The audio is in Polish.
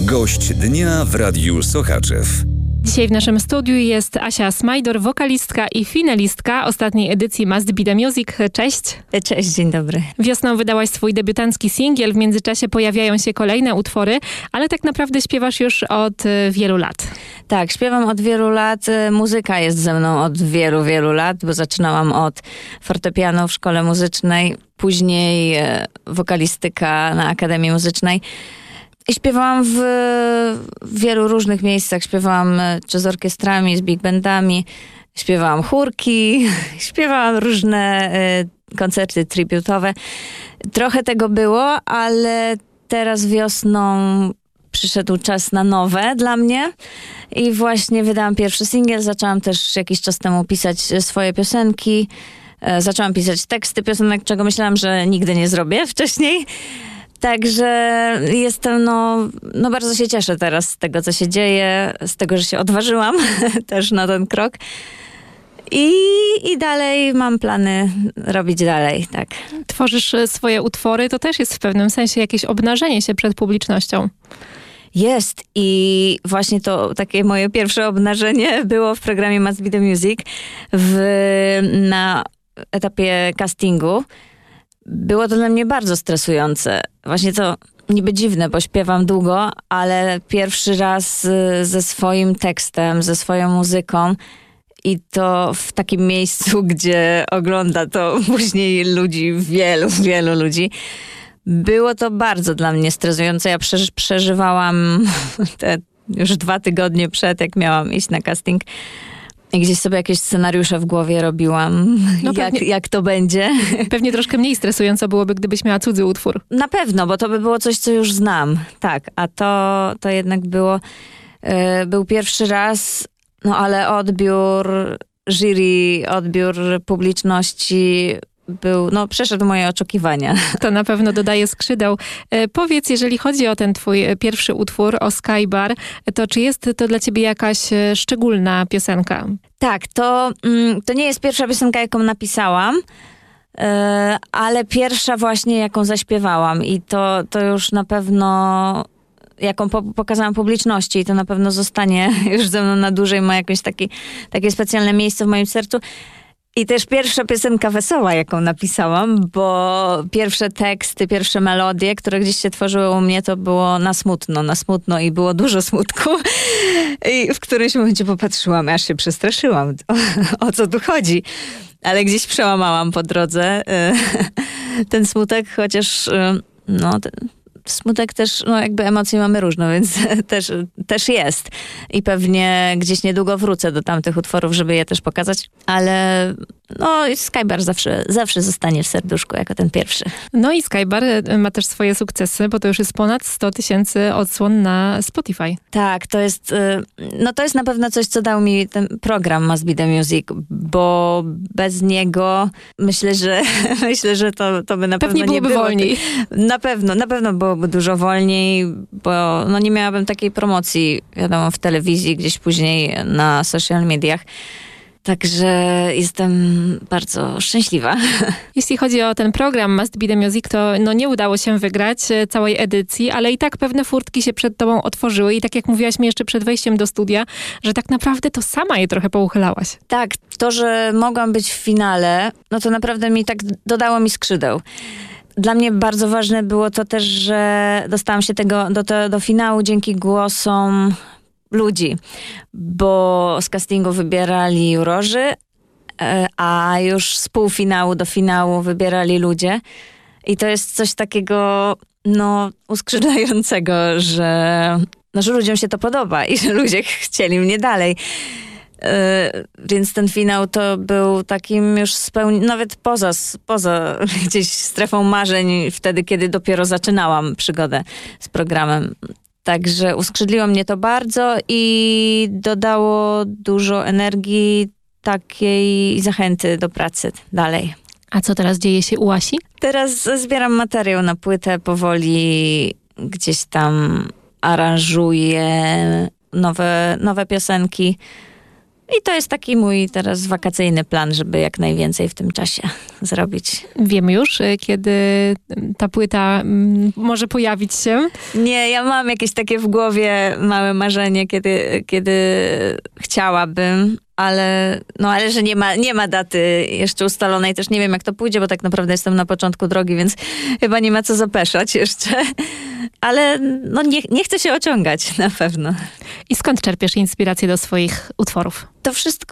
Gość dnia w Radiu Sochaczew. Dzisiaj w naszym studiu jest Asia Smajdor, wokalistka i finalistka ostatniej edycji Must Be The Music. Cześć. Cześć, dzień dobry. Wiosną wydałaś swój debiutancki singiel, w międzyczasie pojawiają się kolejne utwory, ale tak naprawdę śpiewasz już od wielu lat. Tak, śpiewam od wielu lat. Muzyka jest ze mną od wielu, wielu lat, bo zaczynałam od fortepianu w szkole muzycznej, później wokalistyka na Akademii Muzycznej. I śpiewałam w wielu różnych miejscach. Śpiewałam czy z orkiestrami, z big bandami, śpiewałam chórki, śpiewałam różne koncerty tributowe. Trochę tego było, ale teraz wiosną przyszedł czas na nowe dla mnie i właśnie wydałam pierwszy singiel. Zaczęłam też jakiś czas temu pisać swoje piosenki. Zaczęłam pisać teksty piosenek, czego myślałam, że nigdy nie zrobię wcześniej. Także jestem, bardzo się cieszę teraz z tego, co się dzieje, z tego, że się odważyłam też na ten krok. I dalej mam plany robić dalej, tak. Tworzysz swoje utwory, to też jest w pewnym sensie jakieś obnażenie się przed publicznością. Jest i właśnie to takie moje pierwsze obnażenie było w programie Must Be The Music na etapie castingu. Było to dla mnie bardzo stresujące. Właśnie to niby dziwne, bo śpiewam długo, ale pierwszy raz ze swoim tekstem, ze swoją muzyką i to w takim miejscu, gdzie ogląda to później ludzi, wielu ludzi. Było to bardzo dla mnie stresujące. Ja przeżywałam te już 2 tygodnie przed, jak miałam iść na casting. I gdzieś sobie jakieś scenariusze w głowie robiłam, jak to będzie. Pewnie troszkę mniej stresująco byłoby, gdybyś miała cudzy utwór. Na pewno, bo to by było coś, co już znam. Tak, a to jednak był pierwszy raz, ale odbiór jury, odbiór publiczności przeszedł moje oczekiwania. To na pewno dodaje skrzydeł. Powiedz, jeżeli chodzi o ten twój pierwszy utwór, o Skybar, to czy jest to dla ciebie jakaś szczególna piosenka? Tak, to nie jest pierwsza piosenka, jaką napisałam, ale pierwsza właśnie, jaką zaśpiewałam i to już na pewno jaką pokazałam publiczności i to na pewno zostanie już ze mną na dłużej, ma jakieś takie specjalne miejsce w moim sercu. I też pierwsza piosenka wesoła, jaką napisałam, bo pierwsze teksty, pierwsze melodie, które gdzieś się tworzyły u mnie, to było na smutno i było dużo smutku. I w którymś momencie popatrzyłam, aż się przestraszyłam, o co tu chodzi. Ale gdzieś przełamałam po drodze ten smutek, chociaż smutek też, jakby emocje mamy różne, więc też jest. I pewnie gdzieś niedługo wrócę do tamtych utworów, żeby je też pokazać. Ale Skybar zawsze zostanie w serduszku jako ten pierwszy. No i Skybar ma też swoje sukcesy, bo to już jest ponad 100 000 odsłon na Spotify. Tak, to jest na pewno coś, co dał mi ten program Must Be The Music, bo bez niego myślę, że to by na pewno nie było. Wolniej. Na pewno byłoby dużo wolniej, bo nie miałabym takiej promocji, wiadomo, w telewizji, gdzieś później na social mediach. Także jestem bardzo szczęśliwa. Jeśli chodzi o ten program Must Be The Music, to nie udało się wygrać całej edycji, ale i tak pewne furtki się przed tobą otworzyły i tak jak mówiłaś mi jeszcze przed wejściem do studia, że tak naprawdę to sama je trochę pouchylałaś. Tak, to, że mogłam być w finale, to naprawdę dodało mi skrzydeł. Dla mnie bardzo ważne było to też, że dostałam się do finału dzięki głosom ludzi, bo z castingu wybierali jurorzy, a już z półfinału do finału wybierali ludzie. I to jest coś takiego, uskrzydlającego, że ludziom się to podoba i że ludzie chcieli mnie dalej. Więc ten finał to był takim już nawet poza gdzieś strefą marzeń, wtedy, kiedy dopiero zaczynałam przygodę z programem. Także uskrzydliło mnie to bardzo i dodało dużo energii, takiej zachęty do pracy dalej. A co teraz dzieje się u Asi? Teraz zbieram materiał na płytę, powoli gdzieś tam aranżuję nowe piosenki. I to jest taki mój teraz wakacyjny plan, żeby jak najwięcej w tym czasie zrobić. Wiemy już, kiedy ta płyta może pojawić się. Nie, ja mam jakieś takie w głowie małe marzenie, kiedy chciałabym, ale że nie ma daty jeszcze ustalonej. Też nie wiem, jak to pójdzie, bo tak naprawdę jestem na początku drogi, więc chyba nie ma co zapeszać jeszcze. Ale nie chcę się ociągać na pewno. I skąd czerpiesz inspirację do swoich utworów? To wszystko